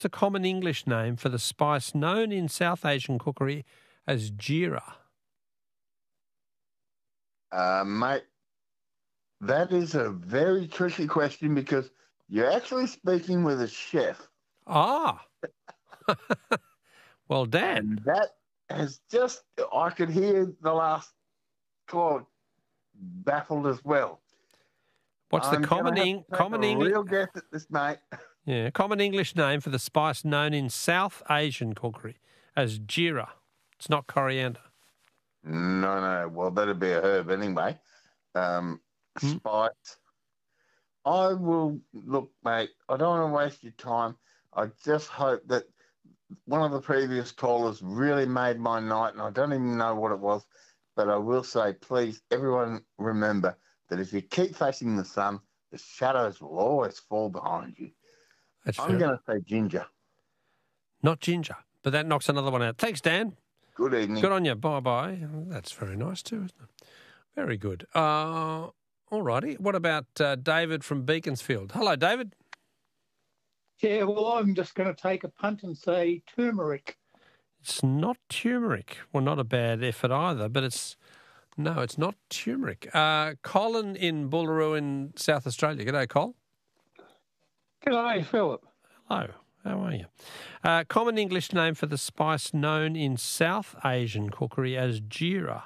It's a common English name for the spice known in South Asian cookery as jeera. Mate, that is a very tricky question because you're actually speaking with a chef. Ah. Well, Dan. And that has just, I could hear the last call baffled as well. What's the common English? Real guess at this, mate. Yeah, common English name for the spice known in South Asian cookery as jeera. It's not coriander. No. Well, that'd be a herb anyway. Spice. I will look, mate. I don't want to waste your time. I just hope that one of the previous callers really made my night, and I don't even know what it was. But I will say, please, everyone remember that if you keep facing the sun, the shadows will always fall behind you. I'm going to say ginger. Not ginger, but that knocks another one out. Thanks, Dan. Good evening. Good on you. Bye-bye. That's very nice too, isn't it? Very good. All righty. What about David from Beaconsfield? Hello, David. Yeah, well, I'm just going to take a punt and say turmeric. It's not turmeric. Well, not a bad effort either, but it's not turmeric. Colin in Boolaroo in South Australia. G'day, Col. G'day, Philip. Hello. How are you? Common English name for the spice known in South Asian cookery as jeera.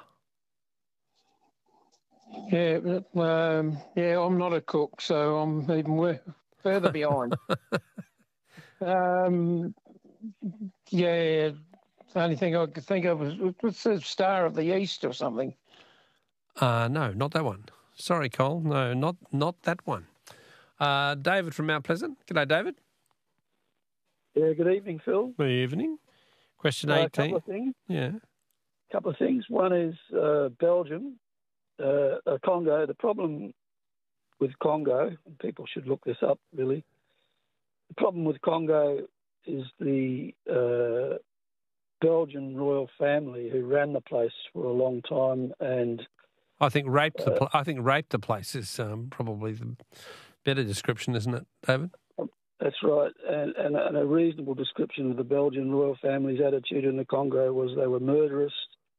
Yeah, I'm not a cook, so I'm even further behind. The only thing I could think of was what's the Star of the East or something. No, not that one. Sorry, Cole. No, not that one. David from Mount Pleasant. G'day, David. Yeah, good evening, Phil. Good evening. Question 18. A couple of things. Yeah. A couple of things. One is Belgium, Congo. The problem with Congo, and people should look this up, really. The problem with Congo is the Belgian royal family who ran the place for a long time, and I think raped the place is probably the better description, isn't it, David? That's right, and a reasonable description of the Belgian royal family's attitude in the Congo was they were murderous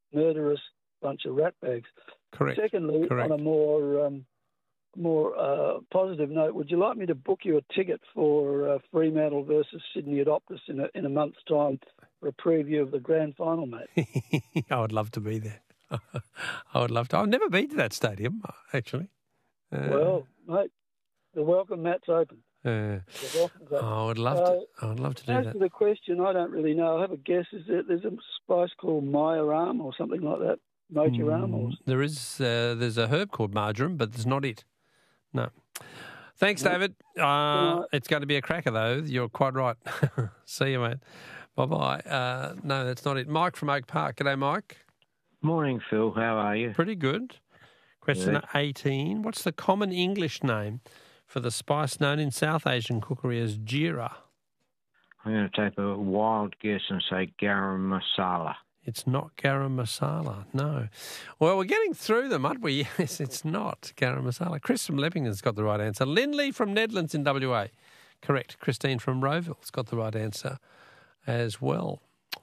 bunch of ratbags. Correct. Secondly, Correct. on a more positive note, would you like me to book you a ticket for Fremantle versus Sydney Adoptus in a month's time for a preview of the grand final, mate? I would love to be there. I would love to. I've never been to that stadium, actually. Well, mate, the welcome mat's open. I would love to. I would love to do that. As to the question, I don't really know. I have a guess. Is that there's a spice called Majoram or something like that? Mojoram? There is. There's a herb called marjoram, but it's not it. No. Thanks, David. It's going to be a cracker, though. You're quite right. See you, mate. Bye-bye. No, that's not it. Mike from Oak Park. G'day, Mike. Morning, Phil. How are you? Pretty good. Question 18. What's the common English name for the spice known in South Asian cookery as jeera? I'm going to take a wild guess and say garam masala. It's not garam masala, no. Well, we're getting through them, aren't we? Yes, it's not garam masala. Chris from Leppington's got the right answer. Lindley from Nedlands in WA. Correct. Christine from Rowville's got the right answer as well.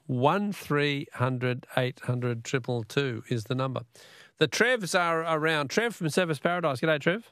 1300 800 222 is the number. The Trevs are around. Trev from Service Paradise. G'day, Trev.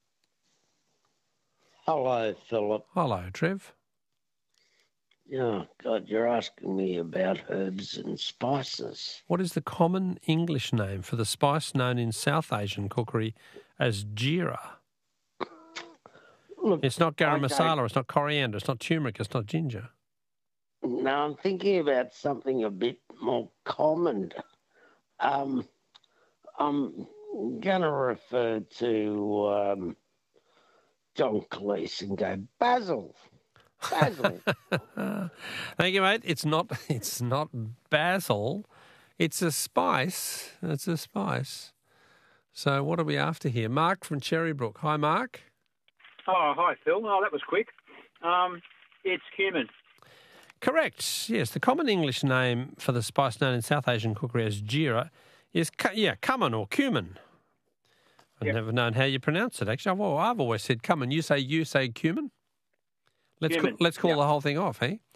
Hello, Philip. Hello, Trev. Yeah, God, you're asking me about herbs and spices. What is the common English name for the spice known in South Asian cookery as jeera? Look, it's not garam masala, it's not coriander, it's not turmeric, it's not ginger. No, I'm thinking about something a bit more common. I'm going to refer to John Cleese and go basil. Basil. Thank you, mate. It's not basil. It's a spice. It's a spice. So what are we after here? Mark from Cherrybrook. Hi, Mark. Oh, hi, Phil. Oh, that was quick. It's cumin. Correct. Yes, the common English name for the spice known in South Asian cookery as jeera is cumin or cumin. I've never known how you pronounce it, actually. Well, I've always said cumin. You say cumin? Let's Cumin, let's call yeah. the whole thing off, eh?